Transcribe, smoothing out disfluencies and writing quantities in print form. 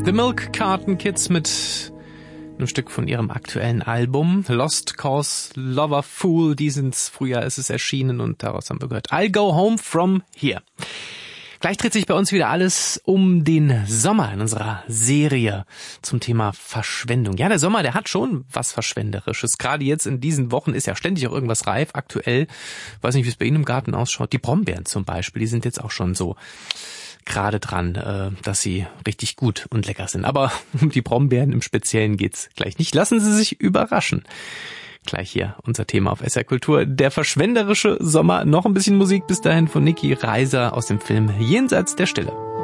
The Milk Carton Kids mit einem Stück von ihrem aktuellen Album Lost Cause Lover Fool. Dieses Frühjahr ist es erschienen und daraus haben wir gehört I'll Go Home From Here. Gleich dreht sich bei uns wieder alles um den Sommer in unserer Serie zum Thema Verschwendung. Ja, der Sommer, der hat schon was Verschwenderisches. Gerade jetzt in diesen Wochen ist ja ständig auch irgendwas reif. Aktuell, weiß nicht, wie es bei Ihnen im Garten ausschaut. Die Brombeeren zum Beispiel, die sind jetzt auch schon so gerade dran, dass sie richtig gut und lecker sind. Aber um die Brombeeren im Speziellen geht's gleich nicht. Lassen Sie sich überraschen. Gleich hier unser Thema auf SR Kultur. Der verschwenderische Sommer. Noch ein bisschen Musik bis dahin von Niki Reiser aus dem Film Jenseits der Stille.